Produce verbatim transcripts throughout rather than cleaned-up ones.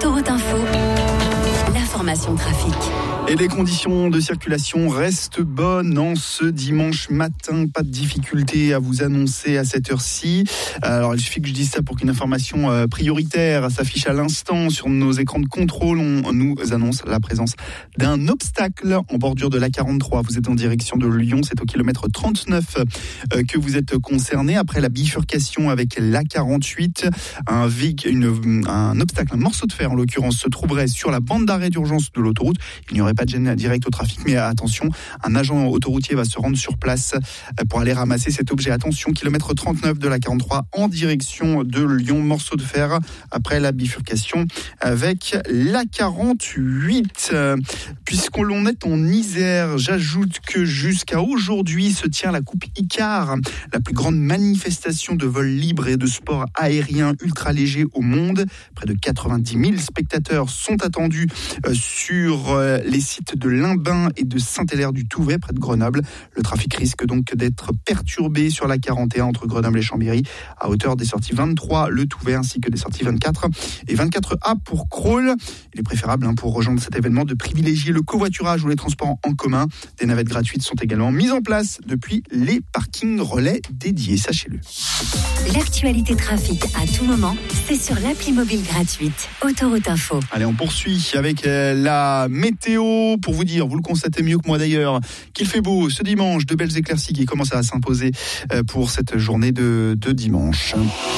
Autoroute Info, l'information trafic. Et les conditions de circulation restent bonnes en ce dimanche matin. Pas de difficulté à vous annoncer à cette heure-ci. Alors, il suffit que je dise ça pour qu'une information prioritaire s'affiche à l'instant sur nos écrans de contrôle. On nous annonce la présence d'un obstacle en bordure de l'A quarante-trois. Vous êtes en direction de Lyon. C'est au kilomètre trente-neuf que vous êtes concerné. Après la bifurcation avec l'A quarante-huit, un, une, un obstacle, un morceau de fer en l'occurrence, se trouverait sur la bande d'arrêt d'urgence de l'autoroute. Il n'y aurait pas de gêne direct au trafic, mais attention, un agent autoroutier va se rendre sur place pour aller ramasser cet objet. Attention, kilomètre trente-neuf de l'A quarante-trois en direction de Lyon, morceau de fer après la bifurcation avec l'A quarante-huit. Puisqu'on l'on est en Isère, j'ajoute que jusqu'à aujourd'hui se tient la Coupe Icar, la plus grande manifestation de vol libre et de sport aérien ultra léger au monde. Près de quatre-vingt-dix mille spectateurs sont attendus sur les sites de Limbin et de Saint-Hilaire-du-Touvet, près de Grenoble. Le trafic risque donc d'être perturbé sur la quarante et un entre Grenoble et Chambéry, à hauteur des sorties vingt-trois, le Touvet, ainsi que des sorties vingt-quatre et vingt-quatre A pour Crolles. Il est préférable hein, pour rejoindre cet événement de privilégier le covoiturage ou les transports en commun. Des navettes gratuites sont également mises en place depuis les parkings relais dédiés, sachez-le. L'actualité trafic à tout moment, c'est sur l'appli mobile gratuite Autoroute Info. Allez, on poursuit avec la météo. Pour vous dire, vous le constatez mieux que moi d'ailleurs, qu'il fait beau ce dimanche, de belles éclaircies qui commencent à s'imposer pour cette journée de, de dimanche.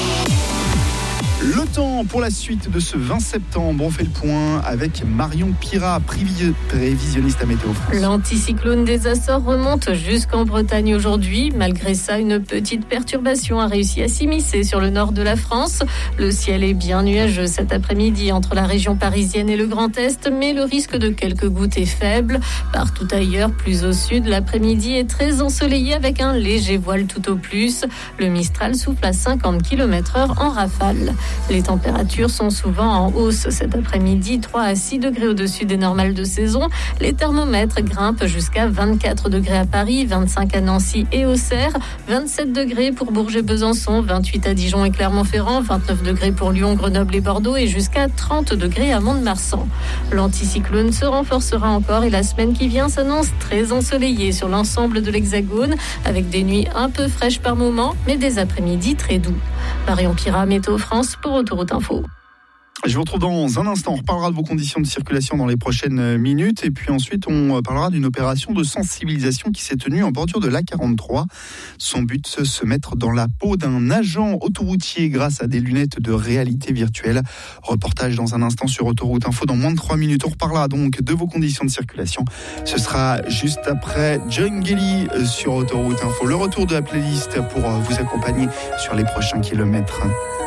Le temps pour la suite de ce vingt septembre, on fait le point avec Marion Pirat, prévisionniste à Météo France. L'anticyclone des Açores remonte jusqu'en Bretagne aujourd'hui. Malgré ça, une petite perturbation a réussi à s'immiscer sur le nord de la France. Le ciel est bien nuageux cet après-midi entre la région parisienne et le Grand Est, mais le risque de quelques gouttes est faible. Partout ailleurs, plus au sud, l'après-midi est très ensoleillé avec un léger voile tout au plus. Le Mistral souffle à cinquante kilomètres heure en rafale. Les températures sont souvent en hausse cet après-midi, trois à six degrés au-dessus des normales de saison. Les thermomètres grimpent jusqu'à vingt-quatre degrés à Paris, vingt-cinq à Nancy et Auxerre, vingt-sept degrés pour Bourges-Besançon, vingt-huit à Dijon et Clermont-Ferrand, vingt-neuf degrés pour Lyon, Grenoble et Bordeaux et jusqu'à trente degrés à Mont-de-Marsan. L'anticyclone se renforcera encore et la semaine qui vient s'annonce très ensoleillée sur l'ensemble de l'Hexagone, avec des nuits un peu fraîches par moments, mais des après-midi très doux. Marion Pirat, Météo France pour Autoroute Info. Je vous retrouve dans un instant. On reparlera de vos conditions de circulation dans les prochaines minutes. Et puis ensuite, on parlera d'une opération de sensibilisation qui s'est tenue en bordure de l'A quarante-trois. Son but, se mettre dans la peau d'un agent autoroutier grâce à des lunettes de réalité virtuelle. Reportage dans un instant sur Autoroute Info dans moins de trois minutes. On reparlera donc de vos conditions de circulation. Ce sera juste après John Gelly sur Autoroute Info. Le retour de la playlist pour vous accompagner sur les prochains kilomètres.